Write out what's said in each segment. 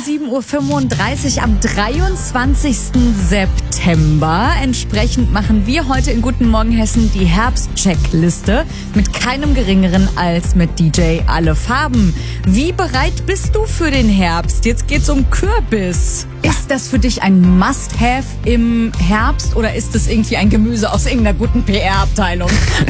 7:35 Uhr am 23. September. Entsprechend machen wir heute in Guten Morgen Hessen die Herbstcheckliste mit keinem Geringeren als mit DJ Alle Farben. Wie bereit bist du für den Herbst? Jetzt geht's um Kürbis. Ist das für dich ein Must-Have im Herbst oder ist es irgendwie ein Gemüse aus irgendeiner guten PR-Abteilung?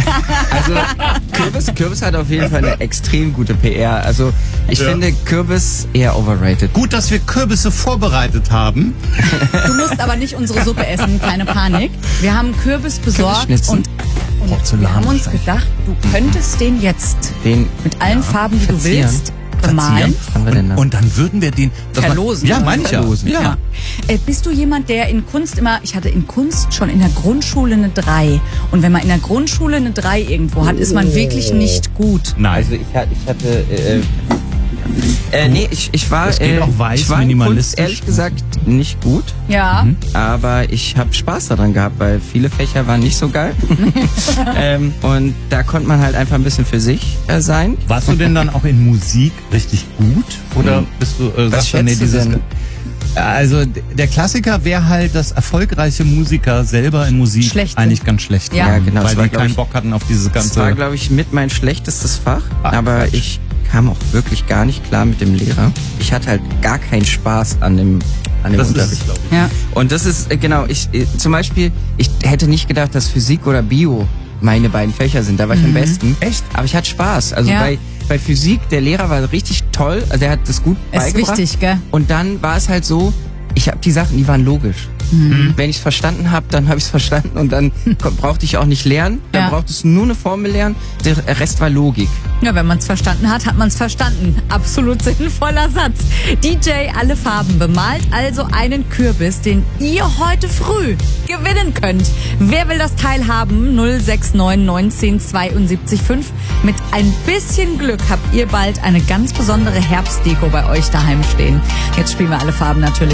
Also Kürbis hat auf jeden Fall eine extrem gute PR. Also ich finde Kürbis eher overrated. Gut, dass wir Kürbisse vorbereitet haben. Du musst aber nicht unsere Suppe essen, keine Panik. Wir haben Kürbis besorgt und wir haben uns gedacht, du könntest den jetzt mit allen Farben, die du willst, bemalen. Und dann würden wir den verlosen. Ja, meine ich ja. Ja. Bist du jemand, der in Kunst ich hatte in Kunst schon in der Grundschule eine 3. Und wenn man in der Grundschule eine 3 irgendwo hat, ist man wirklich nicht gut. Nein. Also ich hatte ich war in Kunst ehrlich gesagt nicht gut. Ja. Aber ich habe Spaß daran gehabt, weil viele Fächer waren nicht so geil. Und da konnte man halt einfach ein bisschen für sich sein. Warst du denn dann auch in Musik richtig gut? Oder bist du, sagst du, nee, also der Klassiker wäre halt, dass erfolgreiche Musiker selber in Musik eigentlich ganz schlecht waren. Ja, genau. Weil die keinen Bock hatten auf dieses ganze... Das war, glaube ich, mit mein schlechtestes Fach. Aber ich kam auch wirklich gar nicht klar mit dem Lehrer. Ich hatte halt gar keinen Spaß an dem Unterricht. Ja. Und das ist, genau, zum Beispiel, ich hätte nicht gedacht, dass Physik oder Bio meine beiden Fächer sind. Da war ich am besten. Echt? Aber ich hatte Spaß. Also bei Physik, der Lehrer war richtig toll. Also der hat das gut beigebracht. Ist wichtig, gell? Und dann war es halt so, ich habe die Sachen, die waren logisch. Wenn ich es verstanden habe, dann habe ich es verstanden und dann brauchte ich auch nicht lernen. Dann brauchte es nur eine Formel lernen. Der Rest war Logik. Ja, wenn man es verstanden hat, hat man es verstanden. Absolut sinnvoller Satz. DJ Alle Farben bemalt also einen Kürbis, den ihr heute früh gewinnen könnt. Wer will das Teil haben? 069 19 72 5. Mit ein bisschen Glück habt ihr bald eine ganz besondere Herbstdeko bei euch daheim stehen. Jetzt spielen wir Alle Farben natürlich.